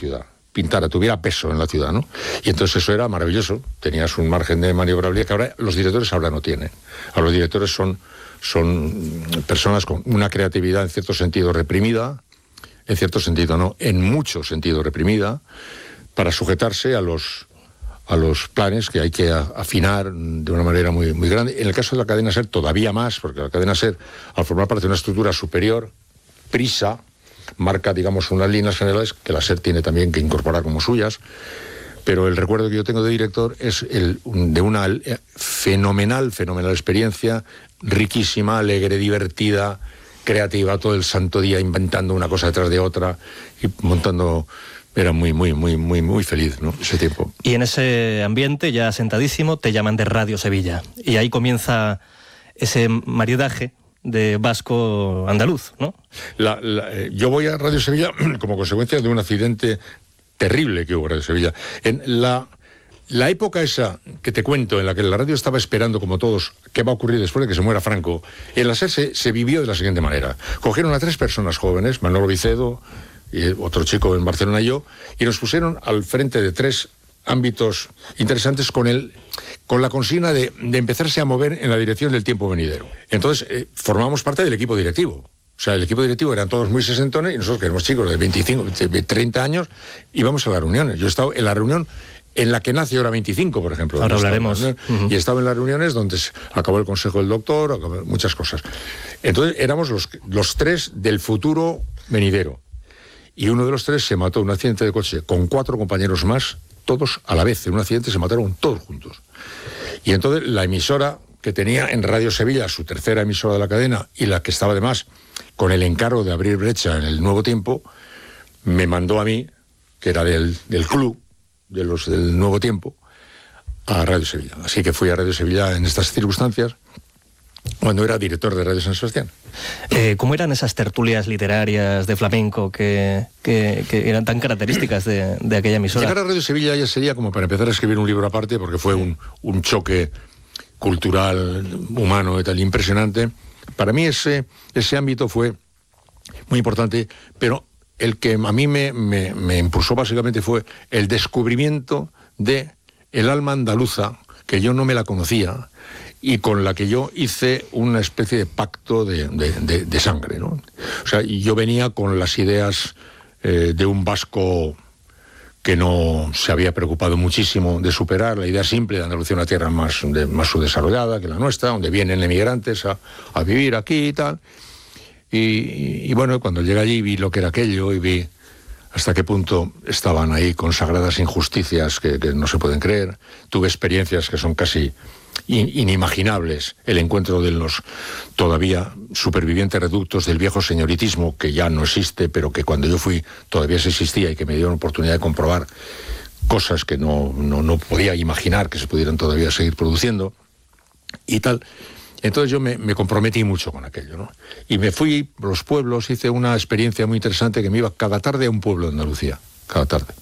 ciudad, pintara, tuviera peso en la ciudad, ¿no? Y entonces eso era maravilloso, tenías un margen de maniobrabilidad que ahora los directores no tienen. Ahora los directores son personas con una creatividad en cierto sentido reprimida, en cierto sentido no, en mucho sentido reprimida, para sujetarse a los planes que hay que afinar de una manera muy, muy grande. En el caso de la cadena SER todavía más, porque la cadena SER, al formar parte de una estructura superior, Prisa marca, digamos, unas líneas generales que la SER tiene también que incorporar como suyas, pero el recuerdo que yo tengo de director es de una fenomenal experiencia, riquísima, alegre, divertida, creativa, todo el santo día inventando una cosa detrás de otra y montando. Era muy, muy, muy, muy, muy feliz, ¿no? Ese tiempo. Y en ese ambiente, ya asentadísimo, te llaman de Radio Sevilla. Y ahí comienza ese maridaje de vasco-andaluz, ¿no? Yo voy a Radio Sevilla como consecuencia de un accidente terrible que hubo en Radio Sevilla. En la época esa que te cuento, en la que la radio estaba esperando, como todos, qué va a ocurrir después de que se muera Franco, en la SER se vivió de la siguiente manera. Cogieron a 3 personas jóvenes, Manolo Vicedo, y otro chico en Barcelona y yo, y nos pusieron al frente de 3 ámbitos interesantes con la consigna de empezarse a mover en la dirección del tiempo venidero. Entonces, formamos parte del equipo directivo. O sea, el equipo directivo eran todos muy sesentones y nosotros, que éramos chicos de 25, de 30 años, íbamos a las reuniones. Yo he estado en la reunión en la que nace Hora 25, por ejemplo. Ahora hablaremos. Y he estado en las reuniones donde acabó el consejo del doctor, acabó muchas cosas. Entonces, éramos los 3 del futuro venidero. Y uno de los 3 se mató en un accidente de coche con 4 compañeros más, todos a la vez. En un accidente se mataron todos juntos. Y entonces la emisora que tenía en Radio Sevilla, su tercera emisora de la cadena, y la que estaba además con el encargo de abrir brecha en el Nuevo Tiempo, me mandó a mí, que era del club, de los del Nuevo Tiempo, a Radio Sevilla. Así que fui a Radio Sevilla en estas circunstancias, cuando era director de Radio San Sebastián. ¿Cómo eran esas tertulias literarias de flamenco que eran tan características de aquella emisora? Llegar a Radio Sevilla ya sería como para empezar a escribir un libro aparte, porque fue un choque cultural, humano y tal, impresionante. Para mí ese ámbito fue muy importante, pero el que a mí me impulsó básicamente fue el descubrimiento de el alma andaluza, que yo no me la conocía, y con la que yo hice una especie de pacto de sangre, ¿no? O sea, yo venía con las ideas de un vasco que no se había preocupado muchísimo de superar la idea simple de Andalucía, una tierra más subdesarrollada que la nuestra, donde vienen emigrantes a vivir aquí y tal. Y bueno, cuando llegué allí vi lo que era aquello y vi hasta qué punto estaban ahí consagradas injusticias que no se pueden creer. Tuve experiencias que son casi inimaginables, el encuentro de los todavía supervivientes reductos del viejo señoritismo, que ya no existe, pero que cuando yo fui todavía se existía y que me dieron oportunidad de comprobar cosas que no podía imaginar que se pudieran todavía seguir produciendo y tal. Entonces yo me comprometí mucho con aquello, ¿no? Y me fui a los pueblos, hice una experiencia muy interesante, que me iba cada tarde a un pueblo de Andalucía, cada tarde.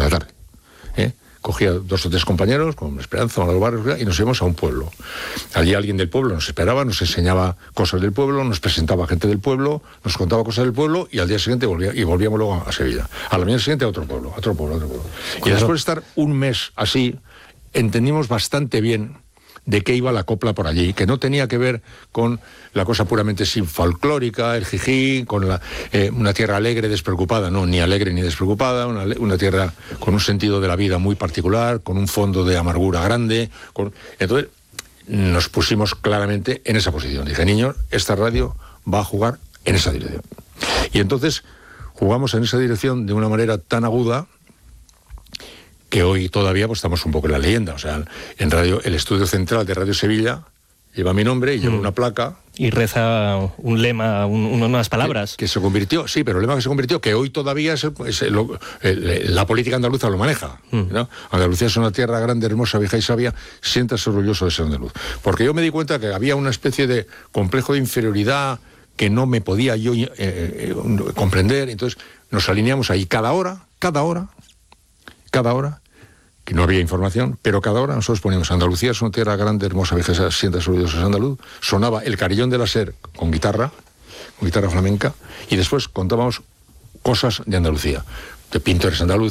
Cogía 2 o 3 compañeros, con Esperanza, con los barrios, y nos íbamos a un pueblo. Allí alguien del pueblo nos esperaba, nos enseñaba cosas del pueblo, nos presentaba gente del pueblo, nos contaba cosas del pueblo, y al día siguiente volvíamos luego a Sevilla. A la mañana siguiente a otro pueblo. Y después de estar un mes así, entendimos bastante bien de qué iba la copla por allí, que no tenía que ver con la cosa puramente folclórica, el jijí, con una tierra alegre, despreocupada, no, ni alegre ni despreocupada, una tierra con un sentido de la vida muy particular, con un fondo de amargura grande. Entonces nos pusimos claramente en esa posición. Dije, niños, esta radio va a jugar en esa dirección. Y entonces jugamos en esa dirección de una manera tan aguda que hoy todavía pues estamos un poco en la leyenda. O sea, en radio, el estudio central de Radio Sevilla lleva mi nombre y lleva una placa. Y reza un lema, unas palabras. Que se convirtió, sí, pero el lema que se convirtió, que hoy todavía la política andaluza lo maneja, ¿no? Andalucía es una tierra grande, hermosa, vieja y sabia, siéntase orgulloso de ser andaluz. Porque yo me di cuenta que había una especie de complejo de inferioridad que no me podía yo comprender, entonces nos alineamos ahí cada hora, que no había información, pero cada hora nosotros poníamos Andalucía es una tierra grande, hermosa, vieja, siéntase orgulloso de andaluz. Sonaba el carillón de la SER con guitarra flamenca, y después contábamos cosas de Andalucía. De Pinto eres andaluz,